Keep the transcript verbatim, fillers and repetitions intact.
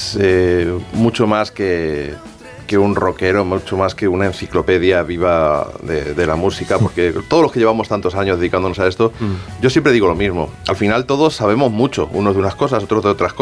es eh, mucho más que, que un rockero, mucho más que una enciclopedia viva de, de la música, porque todos los que llevamos tantos años dedicándonos a esto, mm. yo siempre digo lo mismo. Al final todos sabemos mucho, unos de unas cosas, otros de otras cosas.